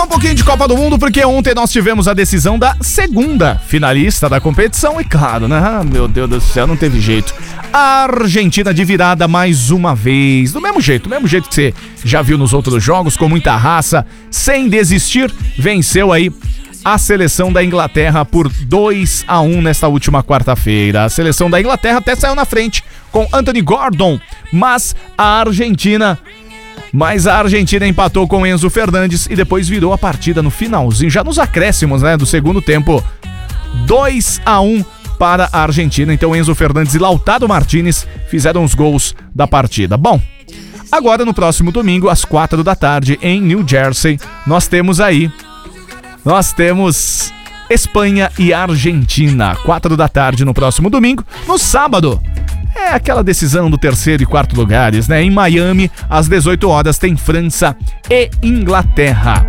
Um pouquinho de Copa do Mundo, porque ontem nós tivemos a decisão da segunda finalista da competição e claro, né? Ah, meu Deus do céu, não teve jeito. A Argentina de virada mais uma vez, do mesmo jeito que você já viu nos outros jogos, com muita raça, sem desistir, venceu aí a seleção da Inglaterra por 2-1 nesta última quarta-feira. A seleção da Inglaterra até saiu na frente com Anthony Gordon, mas a Argentina empatou com Enzo Fernandes e depois virou a partida no finalzinho, já nos acréscimos, né, do segundo tempo. 2-1 para a Argentina. Então Enzo Fernandes e Lautaro Martínez fizeram os gols da partida. Bom, agora no próximo domingo, às 4 da tarde, em New Jersey, nós temos Espanha e Argentina. 4 da tarde no próximo domingo. No sábado, é aquela decisão do terceiro e quarto lugares, né? Em Miami, às 18 horas, tem França e Inglaterra.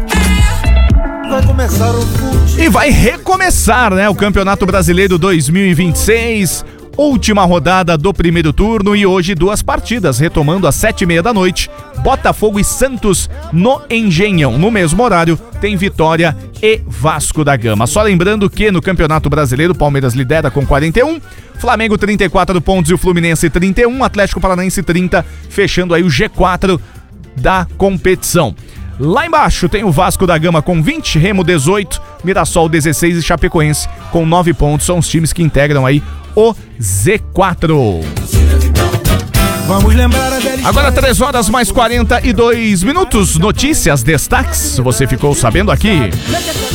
E vai recomeçar, né? O Campeonato Brasileiro 2026. Última rodada do primeiro turno e hoje 2 partidas, retomando às 7h30 da noite, Botafogo e Santos no Engenhão. No mesmo horário tem Vitória e Vasco da Gama. Só lembrando que no Campeonato Brasileiro, o Palmeiras lidera com 41, Flamengo 34 pontos e o Fluminense 31, Atlético Paranaense 30, fechando aí o G4 da competição. Lá embaixo tem o Vasco da Gama com 20, Remo 18, Mirassol 16 e Chapecoense com 9 pontos. São os times que integram aí o Z4. Agora 3 horas mais 42 minutos. Notícias, destaques. Você ficou sabendo aqui?